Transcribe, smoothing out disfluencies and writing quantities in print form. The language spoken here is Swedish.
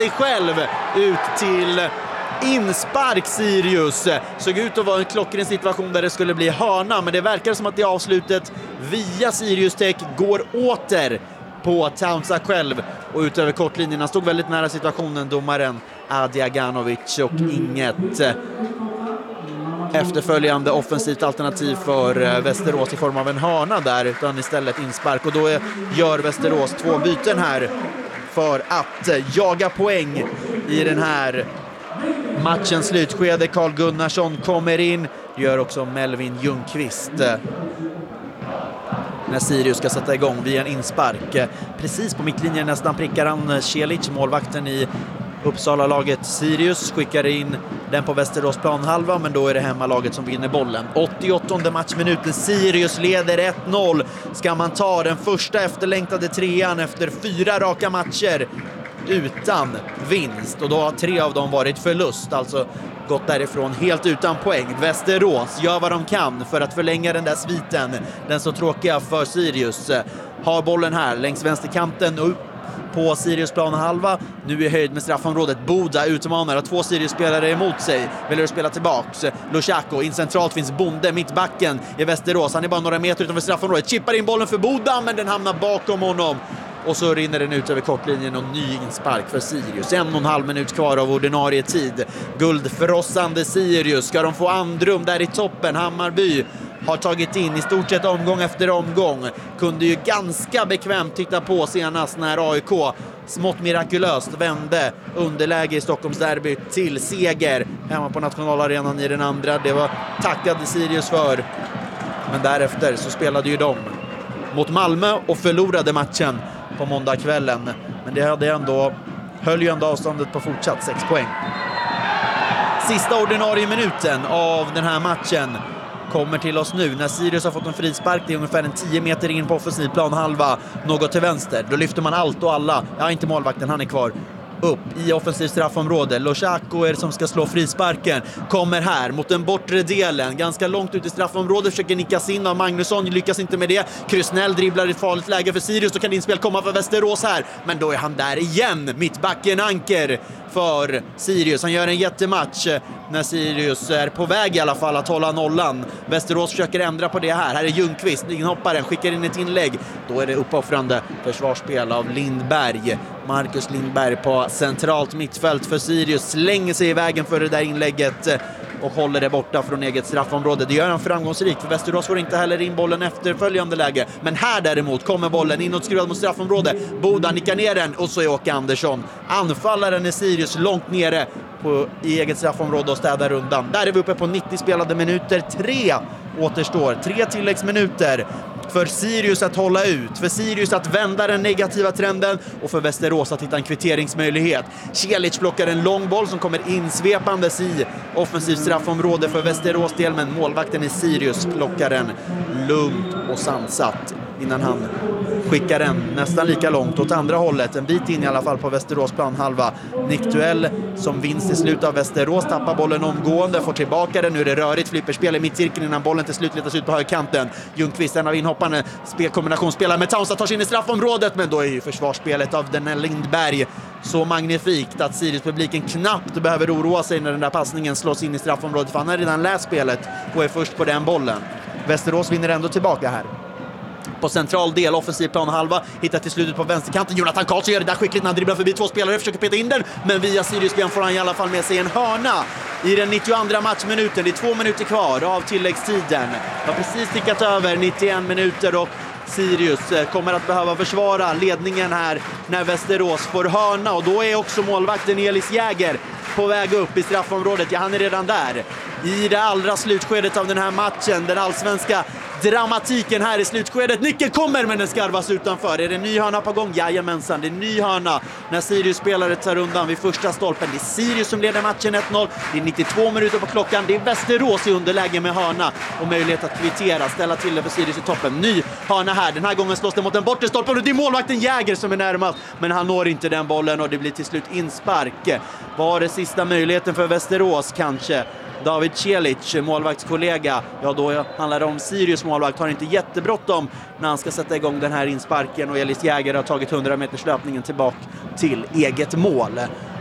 själv ut till inspark. Sirius såg ut att vara en klockren situation där det skulle bli hörna, men det verkar som att det avslutet via Sirius Tech går åter på Townsend själv och utöver kortlinjerna. Stod väldigt nära situationen, domaren Adi Aganovic, och inget efterföljande offensivt alternativ för Västerås i form av en hörna där, utan istället inspark, och då gör Västerås 2 byten här för att jaga poäng i den här matchens slutskede. Carl Gunnarsson kommer in, gör också Melvin Ljungqvist när Sirius ska sätta igång via en inspark. Precis på mittlinjen nästan prickar han Celic, målvakten i Uppsala-laget. Sirius skickar in den på Västerås planhalva, men då är det hemmalaget som vinner bollen. 88:e matchminuten, Sirius leder 1-0. Ska man ta den första efterlängtade 3:an efter 4 raka matcher utan vinst, och då har 3 av dem varit förlust, alltså gått därifrån helt utan poäng. Västerås gör vad de kan för att förlänga den där sviten, den så tråkiga för Sirius. Har bollen här längs vänsterkanten och upp på Sirius planhalva, nu i höjd med straffområdet. Boda utmanar, har 2 Sirius-spelare emot sig, väljer att spela tillbaks. Lushako, in centralt finns Bonde, mittbacken i Västerås, han är bara några meter utanför straffområdet, chippar in bollen för Boda, men den hamnar bakom honom. Och så rinner den ut över kortlinjen och ny inspark för Sirius. 1,5 minut kvar av ordinarie tid. Guldförrossande Sirius. Ska de få andrum där i toppen? Hammarby har tagit in i stort sett omgång efter omgång. Kunde ju ganska bekvämt titta på senast när AIK smått mirakulöst vände underläge i Stockholms derby till seger hemma på nationalarenan i den andra. Det var tackade Sirius för. Men därefter så spelade ju de mot Malmö och förlorade matchen på måndagskvällen. Men det höll ju ändå avståndet på fortsatt 6 poäng. Sista ordinarie minuten av den här matchen kommer till oss nu när Sirius har fått en frispark. Det är ungefär en 10 meter in på offensiv planhalva, något till vänster. Då lyfter man allt och alla. Ja, inte målvakten, han är kvar. Upp i offensiv straffområde. Lushako är som ska slå frisparken. Kommer här mot den bortre delen. Ganska långt ut i straffområdet. Försöker nickas in av Magnusson. Lyckas inte med det. Krusnell dribblar i ett farligt läge för Sirius. Då kan inspel komma för Västerås här. Men då är han där igen. Mittbacken Anker för Sirius. Han gör en jättematch när Sirius är på väg i alla fall att hålla nollan. Västerås försöker ändra på det här. Här är Ljungqvist, inhopparen, skickar in ett inlägg. Då är det uppoffrande försvarsspel av Lindberg. Marcus Lindberg på centralt mittfält för Sirius slänger sig i vägen för det där inlägget och håller det borta från eget straffområde. Det gör han framgångsrikt, för Västerås får inte heller in bollen efterföljande läge. Men här däremot kommer bollen inåt skruvad mot straffområde. Boda nickar ner den och så är Åke Andersson. Anfallaren är Sirius långt nere i eget straffområde och städar undan. Där är vi uppe på 90 spelade minuter. 3 återstår. 3 tilläggsminuter för Sirius att hålla ut, för Sirius att vända den negativa trenden och för Västerås att hitta en kvitteringsmöjlighet. Celic plockar en lång boll som kommer insvepandes i offensivt straffområde för Västerås del, men målvakten i Sirius plockar den lugnt och sansat innan han skickar den nästan lika långt åt andra hållet, en bit in i alla fall på Västerås planhalva. Nickduell som vinst i slutet av Västerås, tappar bollen omgående, får tillbaka den. Nu är det rörigt flipperspel i mittcirkeln innan bollen till slut letas ut på högerkanten. Ljungqvist, en av inhopparna, kombinationsspelare med Townsend, tar sig in i straffområdet, men då är ju försvarsspelet av den Lindberg så magnifikt att Sirius-publiken knappt behöver oroa sig när den där passningen slås in i straffområdet, för han har redan läst spelet och är först på den bollen. Västerås vinner ändå tillbaka här. På central del, offensiv planhalva, hittar till slutet på vänsterkanten. Jonathan Karlsson gör det där skickligt när han dribblar förbi 2 spelare, försöker peta in den, men via Sirius-ben får han i alla fall med sig en hörna i den 92:a matchminuten. Det är 2 minuter kvar av tilläggstiden. Har precis tickat över 91 minuter och Sirius kommer att behöva försvara ledningen här när Västerås får hörna, och då är också målvakten Elis Jäger på väg upp i straffområdet. Ja, han är redan där i det allra slutskedet av den här matchen. Den allsvenska dramatiken här i slutskedet. Nyckeln kommer, men den skarvas utanför. Är det en ny hörna på gång? Jajamensan, det är en ny hörna när Sirius-spelare tar undan vid första stolpen. Det är Sirius som leder matchen 1-0. Det är 92 minuter på klockan. Det är Västerås i underläge med hörna och möjlighet att kvittera, ställa till det för Sirius i toppen. Ny hörna här. Den här gången slås det mot den bortre stolpen och det är målvakten Jäger som är närmast, men han når inte den bollen och det blir till slut inspark. Var det sista möjligheten för Västerås kanske? David Celic, målvaktskollega, ja då handlar det om Sirius målvakt har inte jättebråttom när han ska sätta igång den här insparken, och Elis Jäger har tagit 100 meters löpningen tillbaka till eget mål.